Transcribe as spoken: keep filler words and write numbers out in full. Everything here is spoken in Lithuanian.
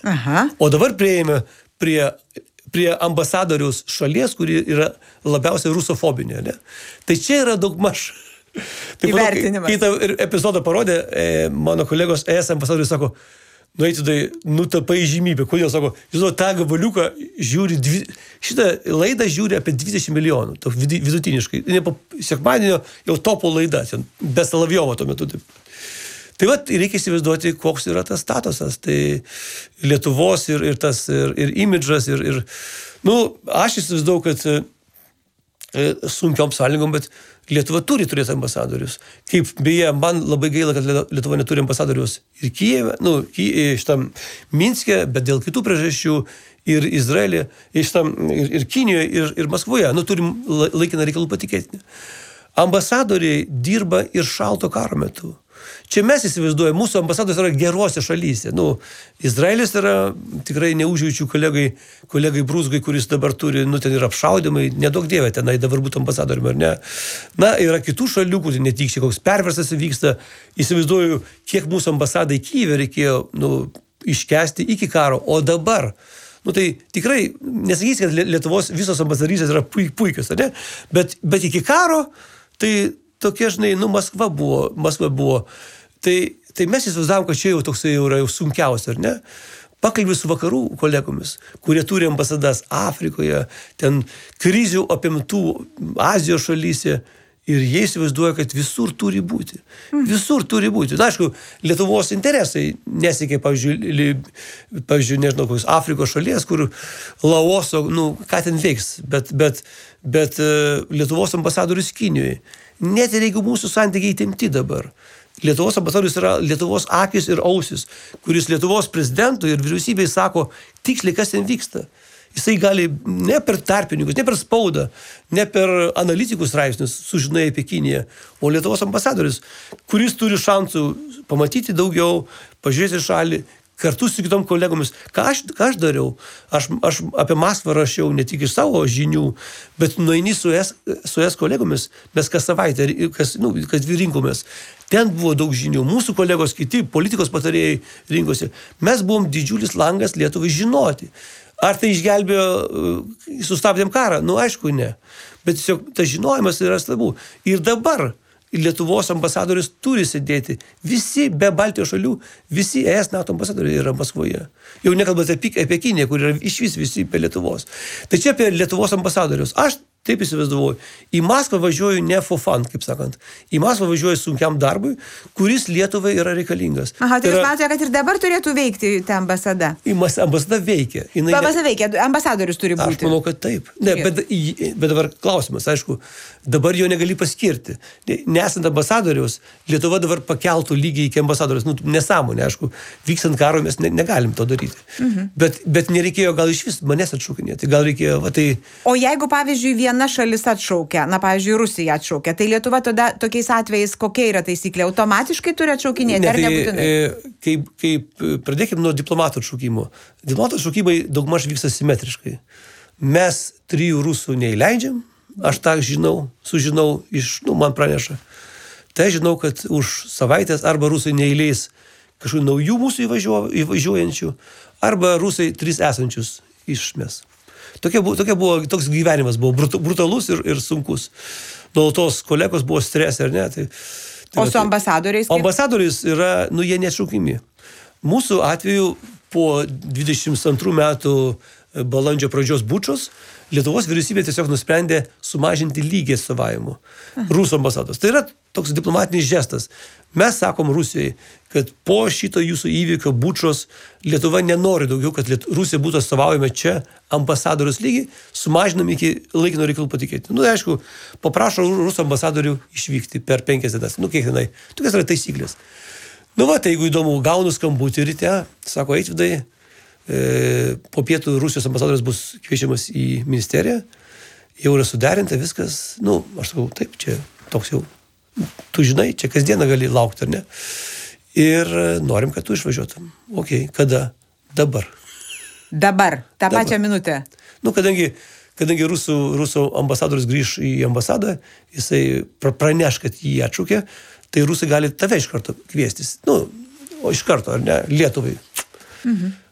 Aha. O dabar prieėjome prie, prie ambasadoriaus šalies, kuri yra labiausiai rusofobinė. Ne? Tai čia yra daug maž. Tai įvertinimas. Kai tą epizodą parodė, e, mano kolegos E S ambasadorius sako, nu eiti, nutapai žymybę. Kodėl, sako, žinau, tą gabaliuką žiūri, dvi, šitą laidą žiūri apie dvidešimt milijonų, to vidutiniškai. Ne po sekmadienio jau topo laida, be Salavjovo tuo metu. Taip. Tai va, reikia įsivaizduoti, koks yra tas statusas. Tai Lietuvos ir, ir tas, ir, ir imidžas, ir, ir, nu, aš įsivaizduoju, kad e, sunkiom sąlygom, bet Lietuva turi turėti ambasadorius. Kaip beje, man labai gaila, kad Lietuva neturi ambasadorius ir Kijeve, nu, šitam Minske, bet dėl kitų priežasčių ir Izraelį, ir, šitam, ir, ir Kinijoje, ir, ir Maskvoje. Nu, turim laikiną reikalų patikėti. Ambasadoriai dirba ir šalto karo metu. Čia mes įsivaizduojame, mūsų ambasados yra gerose šalyse. Nu, Izraelis yra tikrai neužjaučių kolegai, kolegai Brūzgai, kuris dabar turi, nu, ten yra apšaudimai, nedaug dievė tenai dabar būtų ambasadoriumi, ar ne? Na, yra kitų šalių, kur netikščiai, koks perversas vyksta. Įsivaizduoju, kiek mūsų ambasadai Kijeve reikėjo, nu, iškesti iki karo, o dabar. Nu, tai tikrai, nesakys, kad Lietuvos visos ambasadorystės yra puikios, ar ne? Bet, bet iki karo, tai tokie, žinai, nu, Maskva buvo, Maskva buvo. Tai, tai mes įsivaizdavom, kad čia jau toksai jau yra jau sunkiausia, ar ne? Pakalbėjau su vakarų kolegomis, kurie turi ambasadas Afrikoje, ten krizių apimtų Azijos šalyse, ir jie įsivaizduoja, kad visur turi būti. Visur turi būti. Na, aišku, Lietuvos interesai nesiekia, pavyzdžiui, pavyzdžiui, nežinau, kokios Afrikos šalies, kur Laoso, nu, ką ten veiks, bet, bet, bet Lietuvos ambasadorius Kinijoje. Net ir jeigu mūsų santykiai įtempti dabar. Lietuvos ambasadorius yra Lietuvos akis ir ausis, kuris Lietuvos prezidentui ir vyriausybei sako tiksliai, kas ten vyksta. Jisai gali ne per tarpininkus, ne per spaudą, ne per analitikų straipsnius sužinai apie Kiniją, o Lietuvos ambasadorius, kuris turi šansų pamatyti daugiau, pažiūrėti šalį, kartu su kitom kolegomis. Ką aš, ką aš dariau? Aš, aš apie Maskvą rašiau ne tik iš savo žinių, bet nueini su es, su es kolegomis, mes kas savaitę, kas, nu, kas dvi rinkomės. Ten buvo daug žinių. Mūsų kolegos, kiti politikos patarėjai rinkosi. Mes buvom didžiulis langas Lietuvai žinoti. Ar tai išgelbėjo, sustabdėm karą? Nu, aišku, ne. Bet tiesiog tas žinojimas yra svarbu. Ir dabar Lietuvos ambasadorius turi sėdėti. Visi be Baltijos šalių, visi E S NATO ambasadoriai yra Maskvoje. Jau nekalbant apie, apie Kiniją, kur yra išvis visi be Lietuvos. Tai čia apie Lietuvos ambasadorius. Aš taip įsivaizdavau. Į Maskvą važiuoju ne for fun, kaip sakant. Į Maskvą važiuoju sunkiam darbui, kuris Lietuvai yra reikalingas. Aha, tai, tai yra, jūs matote, kad ir dabar turėtų veikti ta ambasada? Ambasada veikia. Ambasada veikia, ambasadorius turi būti. Aš manau, kad taip. Ne, bet, bet dabar klausimas, aišku, dabar jo negali paskirti. Nesant ambasadoriaus, Lietuva dabar pakeltų lygiai iki ambasadorius. Nu, nesąmonė, aišku, vykstant karo mes ne, negalim to daryti. Mhm. Bet, bet nereikėjo gal iš vis manęs atšaukinėti. Gal reikėjo, va tai... O jeigu, pavyzdžiui, viena šalis atšaukia, na, pavyzdžiui, Rusija atšaukia, tai Lietuva tada tokiais atvejais kokia yra taisyklė? Automatiškai turi atšaukinėti, ne, ar tai, nebūtinai? E, kaip, kaip, pradėkime nuo diplomatų atšaukimo. Diplomatų atšaukimai daugmaž vyksta simetriškai. Mes trijų rusų neįleidžiam, aš tą žinau, sužinau iš, nu, man praneša. Tai žinau, kad už savaitės arba rusai neįleis kažkokių naujų mūsų įvažiuo, įvažiuojančių, arba rusai tris esančius išmes. Tokia buvo, tokia buvo, toks gyvenimas buvo brutalus ir, ir sunkus. Nuolatos kolegos buvo stresė, ar ne? Tai, tai, o su ambasadoriais? Kaip? Ambasadoriais yra, nu, jie neatšaukimi. Mūsų atveju po dvidešimt antrų metų balandžio pradžios bučos Lietuvos vyriausybė tiesiog nusprendė sumažinti lygį atstovavimo Rusų ambasados. Tai yra toks diplomatinis žestas. Mes sakom Rusijai, kad po šito jūsų įvykio bučos Lietuva nenori daugiau, kad Liet... Rusija būtų atstovaujama čia ambasadorius lygiai, sumažinam iki laikino reikalų patikėti. Nu, aišku, paprašo Rusų ambasadorių išvykti per penkias dienas. Nu, kiek tenai. Tokios yra taisyklės. Nu, va, tai jeigu įdomu, gaunu skambutį ryte, sako, Eitvidai, E, po pietų Rusijos ambasadorius bus kviečiamas į ministeriją, jau yra suderinta viskas, nu, aš sakau, taip, čia toks jau, tu žinai, čia kasdieną gali laukti, ar ne? Ir norim, kad tu išvažiuotum. Ok, kada? Dabar. Dabar, tą Dabar. pačią minutę. Nu, kadangi, kadangi rusų, rusų ambasadorius grįž į ambasadą, jisai praneš, kad jį atšaukė, tai rusai gali tave iš karto kviestis. Nu, o iš karto, ar ne, Lietuvai. Mhm.